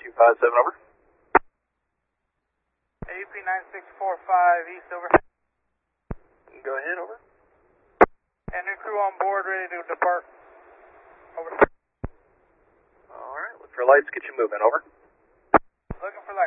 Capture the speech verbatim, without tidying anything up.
two five seven, over. A P nine six four five, east, over. Go ahead, over. And new crew on board, ready to depart. Over. Alright, look for lights, get you moving, over. Looking for lights.